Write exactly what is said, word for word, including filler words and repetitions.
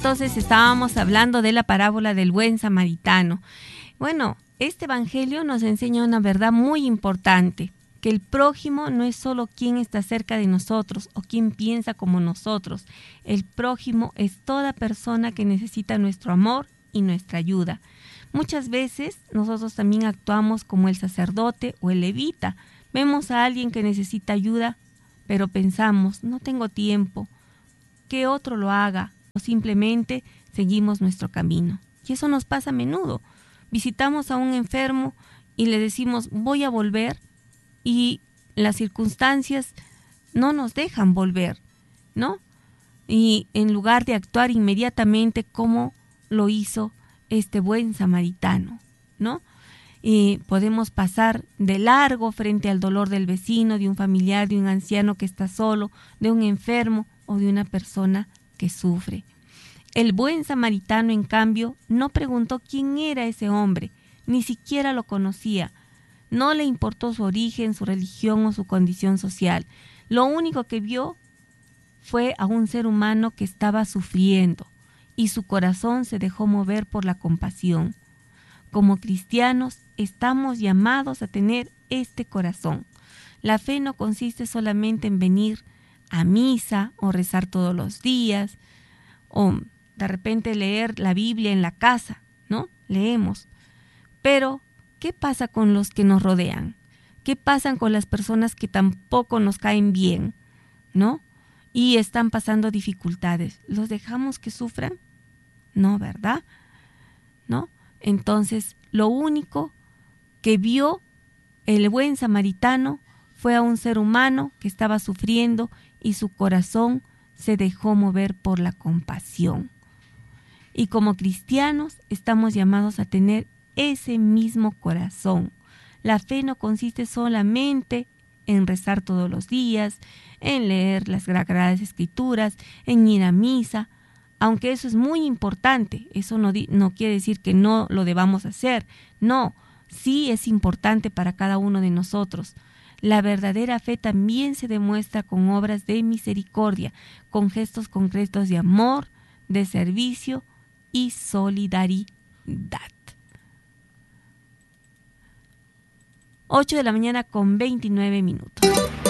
entonces estábamos hablando de la parábola del buen samaritano. Bueno, este evangelio nos enseña una verdad muy importante, que el prójimo no es solo quien está cerca de nosotros o quien piensa como nosotros. El prójimo es toda persona que necesita nuestro amor y nuestra ayuda. Muchas veces nosotros también actuamos como el sacerdote o el levita. Vemos a alguien que necesita ayuda, pero pensamos, no tengo tiempo, que otro lo haga, o simplemente seguimos nuestro camino. Y eso nos pasa a menudo. Visitamos a un enfermo y le decimos, voy a volver, y las circunstancias no nos dejan volver, ¿no? Y en lugar de actuar inmediatamente como lo hizo este buen samaritano, ¿no? Y podemos pasar de largo frente al dolor del vecino, de un familiar, de un anciano que está solo, de un enfermo o de una persona que sufre. El buen samaritano, en cambio, no preguntó quién era ese hombre, ni siquiera lo conocía. No le importó su origen, su religión o su condición social. Lo único que vio fue a un ser humano que estaba sufriendo y su corazón se dejó mover por la compasión. Como cristianos estamos llamados a tener este corazón. La fe no consiste solamente en venir a misa o rezar todos los días o de repente leer la Biblia en la casa, ¿no? Leemos. Pero, ¿qué pasa con los que nos rodean? ¿Qué pasa con las personas que tampoco nos caen bien, ¿no? Y están pasando dificultades. ¿Los dejamos que sufran? No, ¿verdad? ¿No? Entonces, lo único que vio el buen samaritano fue a un ser humano que estaba sufriendo y su corazón se dejó mover por la compasión. Y como cristianos estamos llamados a tener ese mismo corazón. La fe no consiste solamente en rezar todos los días, en leer las Sagradas Escrituras, en ir a misa, aunque eso es muy importante. Eso no, di- no quiere decir que no lo debamos hacer. No, sí es importante para cada uno de nosotros. La verdadera fe también se demuestra con obras de misericordia, con gestos concretos de amor, de servicio y solidaridad. ocho de la mañana con veintinueve minutos.